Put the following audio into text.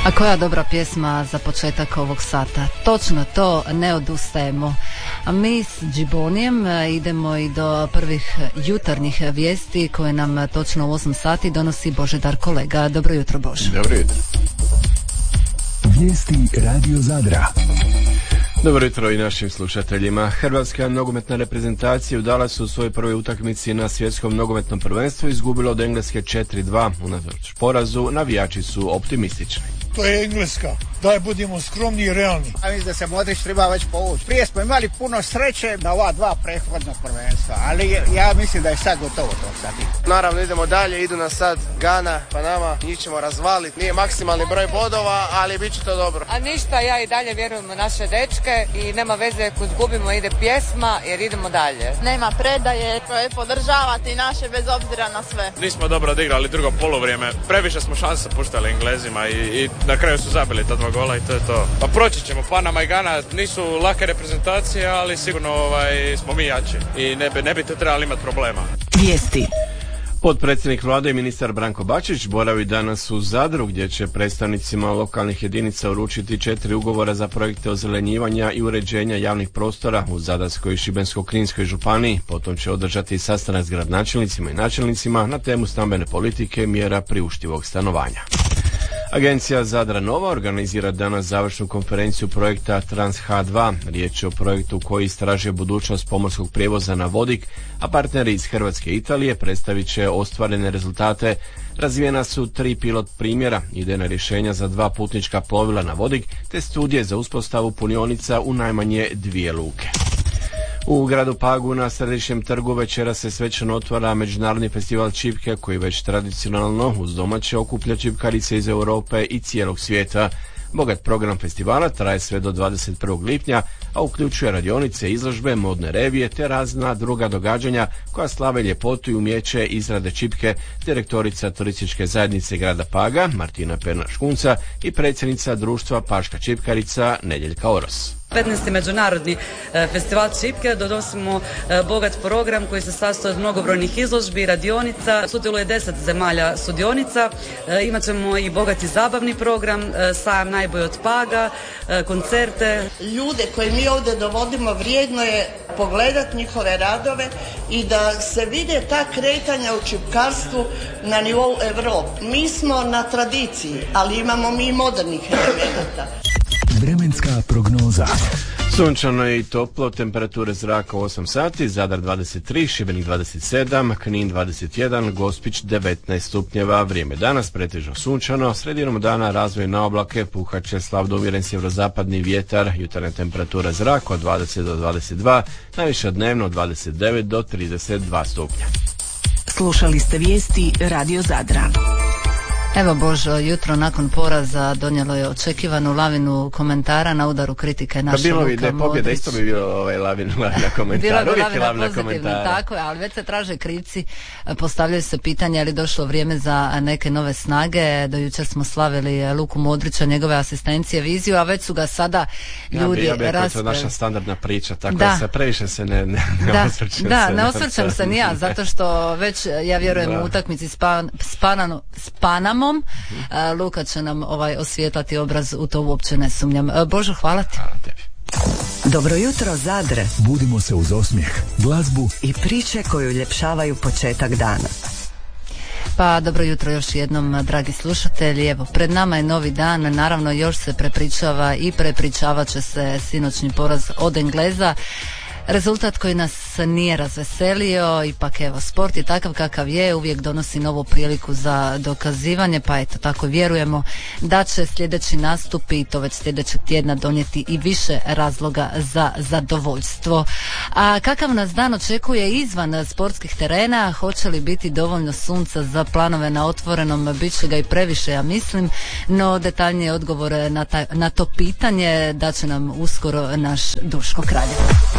A koja dobra pjesma za početak ovog sata. Točno to, ne odustajemo. A mi s Džibonijem idemo i do prvih jutarnjih vijesti koje nam točno u 8 sati donosi Božidar kolega. Dobro jutro, Bože. Dobro jutro. Vijesti Radio Zadra. Dobro jutro i našim slušateljima. Hrvatska nogometna reprezentacija u Dallasu u svojoj prvoj utakmici na svjetskom nogometnom prvenstvu izgubila od Engleske 4-2. Unatoč porazu, navijači su optimistični. To je Engleska. Daj, budimo skromni i realni. Ja mislim da se Modrić treba već povući. Prije smo imali puno sreće na ova dva prethodna prvenstva, ali ja mislim da je sad gotovo to sad. Naravno idemo dalje, idu nas sad Gana, Panama, njih ćemo razvaliti. Nije maksimalni broj bodova, ali bit će to dobro. A ništa, ja i dalje vjerujem u naše dečke i nema veze ako izgubimo, ide pjesma jer idemo dalje. Nema predaje, to je podržavati naše bez obzira na sve. Nismo dobro odigrali drugo polovrijeme, previše smo šanse puštali Englezima i na kraju su zabili ta 2 gola i to je to. Pa proći ćemo, Panama i Gana nisu lake reprezentacije, ali sigurno smo mi jači i ne bi te trebali imati problema. Vijesti. Potpredsjednik vlade i ministar Branko Bačić boravi danas u Zadru gdje će predstavnicima lokalnih jedinica uručiti 4 ugovora za projekte ozelenjivanja i uređenja javnih prostora u Zadarskoj i Šibensko-kninskoj županiji. Potom će održati sastanak s gradonačelnicima i načelnicima na temu stambene politike, mjera priuštivog stanovanja. Agencija Zadra Nova organizira danas završnu konferenciju projekta Trans H2. Riječ je o projektu koji istražuje budućnost pomorskog prijevoza na vodik, a partneri iz Hrvatske i Italije predstavit će ostvarene rezultate. Razvijena su 3 pilot primjera, idejna rješenja za 2 putnička plovila na vodik, te studije za uspostavu punionica u najmanje 2 luke. U gradu Pagu na središnjem trgu večera se svečano otvara Međunarodni festival čipke koji već tradicionalno uz domaće okuplja čipkarice iz Europe i cijelog svijeta. Bogat program festivala traje sve do 21. lipnja, a uključuje radionice, izložbe, modne revije te razna druga događanja koja slave ljepotu i umjeće izrade čipke. Direktorica turističke zajednice grada Paga Martina Perna-Škunca i predsjednica društva Paška čipkarica Nedjeljka Oros. 15. međunarodni festival čipke, donosimo bogat program koji se sastoji od mnogobrojnih izložbi, radionica, sudjeluje 10 zemalja sudionica, imat ćemo i bogati zabavni program, sajam najbolji od Paga, koncerte. Ljude koje mi ovdje dovodimo vrijedno je pogledati njihove radove i da se vide ta kretanja u čipkarstvu na nivou Europe. Mi smo na tradiciji, ali imamo mi i modernih elemenata. Vremenska prognoza. Sunčano je i toplo, temperature zraka 8 sati, Zadar 23, Šibenik 27, Knin 21, Gospić 19 stupnjeva. Vrijeme danas pretežno sunčano, sredinom dana razvoj na oblake, puhat će slab do umjeren sjeverozapadni vjetar, jutarnja temperatura zraka od 20 do 22, najviša dnevno od 29 do 32 stupnja. Slušali ste vijesti Radio Zadra. Evo Božo, jutro nakon poraza donijelo je očekivanu lavinu komentara na udaru kritike naša Luka Modrić. Bilo bi pobjeda, isto bi bilo lavina komentara. Bilo bi lavina pozitivna, tako je, ali već se traže krivci, postavljaju se pitanja je li došlo vrijeme za neke nove snage. Do jučer smo slavili Luku Modrića, njegove asistencije, viziju, a već su ga sada ljudi raspravili. To je naša standardna priča, tako da se previše se ne osvrćem. Da, ne osvrćem se ni ja, zato što već ja vjerujem u utakmici s Panamom. Luka će nam osvijetlati obraz, u to uopće ne sumnjam. Božo, hvala ti. Hvala tebi. Dobro jutro, Zadre. Budimo se uz osmijeh, glazbu i priče koje uljepšavaju početak dana. Pa dobro jutro još jednom, dragi slušatelji. Evo, pred nama je novi dan, naravno još se prepričava i prepričavat će se sinoćni poraz od Engleza. Rezultat koji nas nije razveselio, ipak evo, sport je takav kakav je, uvijek donosi novu priliku za dokazivanje, pa eto tako vjerujemo da će sljedeći nastupi i to već sljedećeg tjedna donijeti i više razloga za zadovoljstvo. A kakav nas dan očekuje izvan sportskih terena, hoće li biti dovoljno sunca za planove na otvorenom, bit će ga i previše, ja mislim, no detaljnije odgovore na to pitanje da će nam uskoro naš Duško Kraljev.